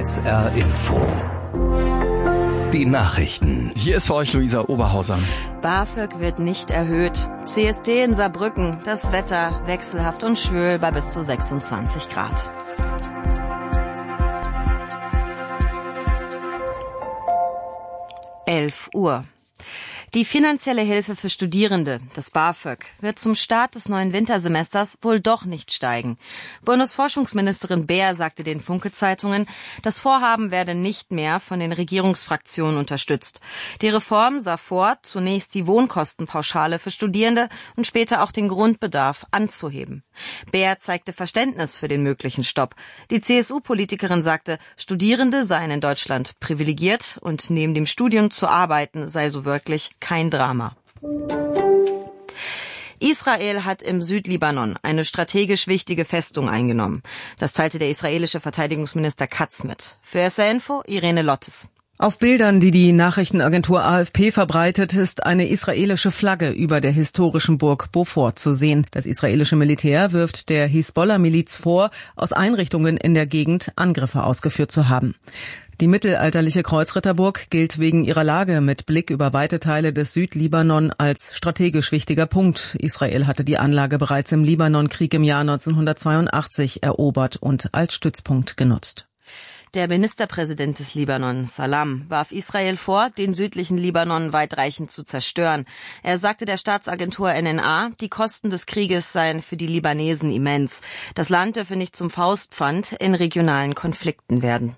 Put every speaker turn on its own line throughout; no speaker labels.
SR Info. Die Nachrichten.
Hier ist für euch Luisa Oberhauser.
BAföG wird nicht erhöht. CSD in Saarbrücken. Das Wetter wechselhaft und schwül bei bis zu 26 Grad. Uhr. Die finanzielle Hilfe für Studierende, das BAföG, wird zum Start des neuen Wintersemesters wohl doch nicht steigen. Bundesforschungsministerin Beer sagte den Funke-Zeitungen, das Vorhaben werde nicht mehr von den Regierungsfraktionen unterstützt. Die Reform sah vor, zunächst die Wohnkostenpauschale für Studierende und später auch den Grundbedarf anzuheben. Beer zeigte Verständnis für den möglichen Stopp. Die CSU-Politikerin sagte, Studierende seien in Deutschland privilegiert und neben dem Studium zu arbeiten sei so wirklich kein Drama. Israel hat im Südlibanon eine strategisch wichtige Festung eingenommen. Das teilte der israelische Verteidigungsminister Katz mit. Für SR Info Irene Lottes.
Auf Bildern, die die Nachrichtenagentur AFP verbreitet, ist eine israelische Flagge über der historischen Burg Beaufort zu sehen. Das israelische Militär wirft der Hisbollah-Miliz vor, aus Einrichtungen in der Gegend Angriffe ausgeführt zu haben. Die mittelalterliche Kreuzritterburg gilt wegen ihrer Lage mit Blick über weite Teile des Südlibanon als strategisch wichtiger Punkt. Israel hatte die Anlage bereits im Libanonkrieg im Jahr 1982 erobert und als Stützpunkt genutzt.
Der Ministerpräsident des Libanon, Salam, warf Israel vor, den südlichen Libanon weitreichend zu zerstören. Er sagte der Staatsagentur NNA, die Kosten des Krieges seien für die Libanesen immens. Das Land dürfe nicht zum Faustpfand in regionalen Konflikten werden.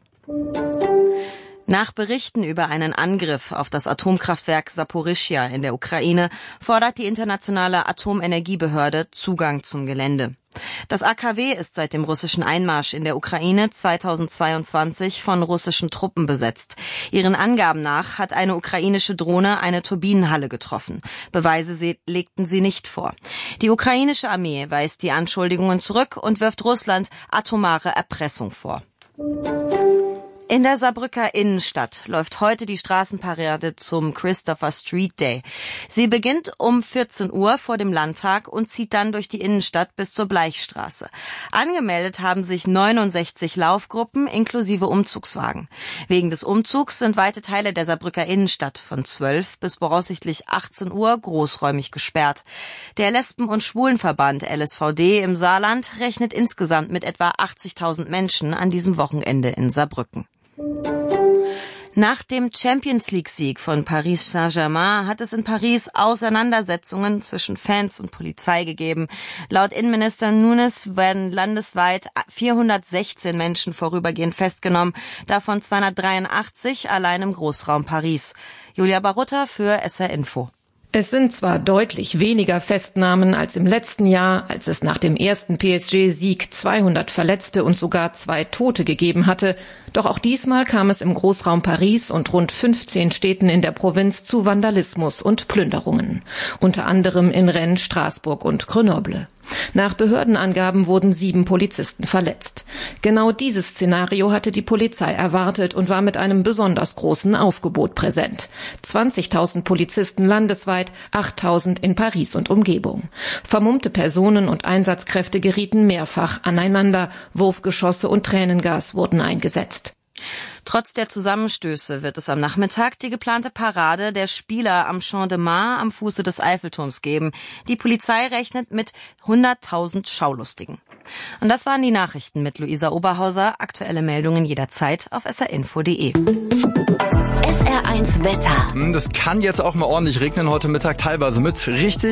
Nach Berichten über einen Angriff auf das Atomkraftwerk Saporischschja in der Ukraine fordert die internationale Atomenergiebehörde Zugang zum Gelände. Das AKW ist seit dem russischen Einmarsch in der Ukraine 2022 von russischen Truppen besetzt. Ihren Angaben nach hat eine ukrainische Drohne eine Turbinenhalle getroffen. Beweise legten sie nicht vor. Die ukrainische Armee weist die Anschuldigungen zurück und wirft Russland atomare Erpressung vor. In der Saarbrücker Innenstadt läuft heute die Straßenparade zum Christopher Street Day. Sie beginnt um 14 Uhr vor dem Landtag und zieht dann durch die Innenstadt bis zur Bleichstraße. Angemeldet haben sich 69 Laufgruppen inklusive Umzugswagen. Wegen des Umzugs sind weite Teile der Saarbrücker Innenstadt von 12 bis voraussichtlich 18 Uhr großräumig gesperrt. Der Lesben- und Schwulenverband LSVD im Saarland rechnet insgesamt mit etwa 80.000 Menschen an diesem Wochenende in Saarbrücken. Nach dem Champions-League-Sieg von Paris Saint-Germain hat es in Paris Auseinandersetzungen zwischen Fans und Polizei gegeben. Laut Innenminister Nunes werden landesweit 416 Menschen vorübergehend festgenommen, davon 283 allein im Großraum Paris. Julia Barutta für SR Info.
Es sind zwar deutlich weniger Festnahmen als im letzten Jahr, als es nach dem ersten PSG-Sieg 200 Verletzte und sogar 2 Tote gegeben hatte, doch auch diesmal kam es im Großraum Paris und rund 15 Städten in der Provinz zu Vandalismus und Plünderungen, unter anderem in Rennes, Straßburg und Grenoble. Nach Behördenangaben wurden 7 Polizisten verletzt. Genau dieses Szenario hatte die Polizei erwartet und war mit einem besonders großen Aufgebot präsent. 20.000 Polizisten landesweit, 8.000 in Paris und Umgebung. Vermummte Personen und Einsatzkräfte gerieten mehrfach aneinander. Wurfgeschosse und Tränengas wurden eingesetzt.
Trotz der Zusammenstöße wird es am Nachmittag die geplante Parade der Spieler am Champ de Mars am Fuße des Eiffelturms geben. Die Polizei rechnet mit 100.000 Schaulustigen. Und das waren die Nachrichten mit Luisa Oberhauser. Aktuelle Meldungen jederzeit auf srinfo.de.
SR1 Wetter.
Das kann jetzt auch mal ordentlich regnen heute Mittag, teilweise mit richtig